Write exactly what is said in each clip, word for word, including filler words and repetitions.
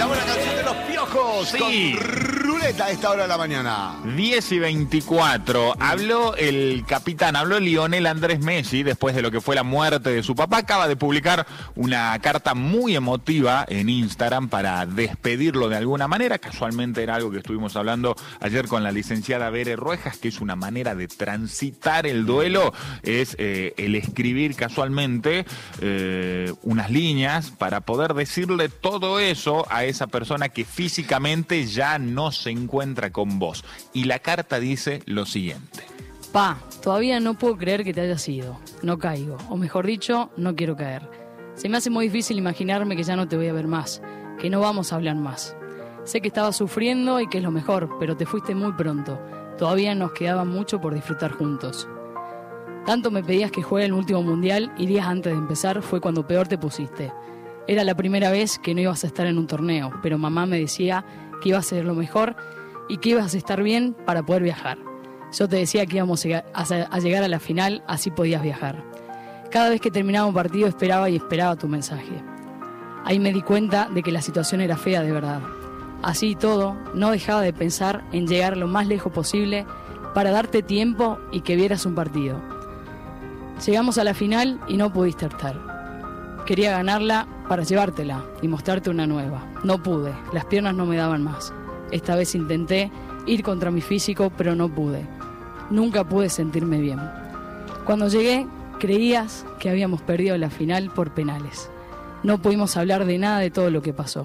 La buena canción de los Piojos. Sí. Con Ruleta a esta hora de la mañana. diez y veinticuatro. Habló el capitán, habló Lionel Andrés Messi después de lo que fue la muerte de su papá. Acaba de publicar una carta muy emotiva en Instagram para despedirlo de alguna manera. Casualmente era algo que estuvimos hablando ayer con la licenciada Bere Ruejas, que es una manera de transitar el duelo, es eh, el escribir casualmente eh, unas líneas para poder decirle todo eso a esa persona que físicamente ya no se encuentra con vos. Y la carta dice lo siguiente. Pa, todavía no puedo creer que te hayas ido. No caigo. O mejor dicho, no quiero caer. Se me hace muy difícil imaginarme que ya no te voy a ver más, que no vamos a hablar más. Sé que estabas sufriendo y que es lo mejor, pero te fuiste muy pronto. Todavía nos quedaba mucho por disfrutar juntos. Tanto me pedías que juegue el último mundial y días antes de empezar fue cuando peor te pusiste. Era la primera vez que no ibas a estar en un torneo, pero mamá me decía que ibas a ser lo mejor y que ibas a estar bien para poder viajar. Yo te decía que íbamos a llegar a la final, así podías viajar. Cada vez que terminaba un partido esperaba y esperaba tu mensaje. Ahí me di cuenta de que la situación era fea de verdad. Así y todo, no dejaba de pensar en llegar lo más lejos posible para darte tiempo y que vieras un partido. Llegamos a la final y no pudiste estar. Quería ganarla para llevártela y mostrarte una nueva. No pude, las piernas no me daban más. Esta vez intenté ir contra mi físico, pero no pude. Nunca pude sentirme bien. Cuando llegué, creías que habíamos perdido la final por penales. No pudimos hablar de nada de todo lo que pasó.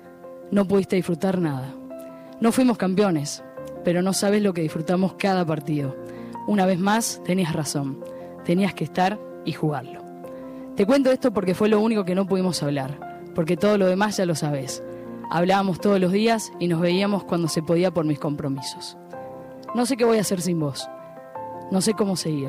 No pudiste disfrutar nada. No fuimos campeones, pero no sabes lo que disfrutamos cada partido. Una vez más, tenías razón. Tenías que estar y jugarlo. Te cuento esto porque fue lo único que no pudimos hablar, porque todo lo demás ya lo sabés. Hablábamos todos los días y nos veíamos cuando se podía por mis compromisos. No sé qué voy a hacer sin vos. No sé cómo seguir.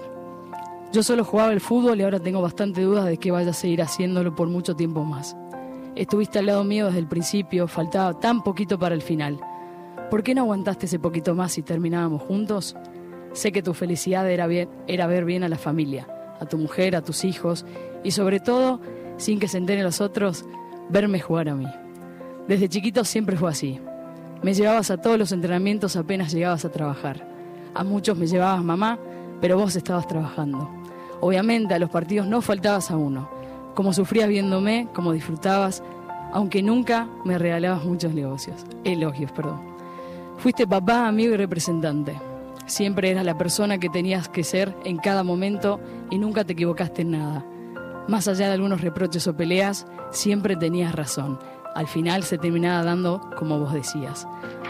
Yo solo jugaba el fútbol y ahora tengo bastante dudas de que vaya a seguir haciéndolo por mucho tiempo más. Estuviste al lado mío desde el principio, faltaba tan poquito para el final. ¿Por qué no aguantaste ese poquito más y terminábamos juntos? Sé que tu felicidad era, bien, era ver bien a la familia, a tu mujer, a tus hijos y sobre todo, sin que se enteren los otros, verme jugar a mí. Desde chiquito siempre fue así. Me llevabas a todos los entrenamientos apenas llegabas a trabajar. A muchos me llevabas mamá, pero vos estabas trabajando. Obviamente a los partidos no faltabas a uno. Como sufrías viéndome, como disfrutabas, aunque nunca me regalabas muchos negocios, elogios, perdón. Fuiste papá, amigo y representante. Siempre eras la persona que tenías que ser en cada momento y nunca te equivocaste en nada. Más allá de algunos reproches o peleas, siempre tenías razón. Al final se terminaba dando como vos decías.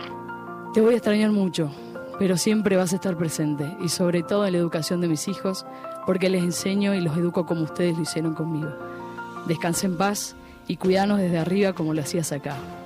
Te voy a extrañar mucho, pero siempre vas a estar presente y sobre todo en la educación de mis hijos, porque les enseño y los educo como ustedes lo hicieron conmigo. Descansa en paz y cuidanos desde arriba como lo hacías acá.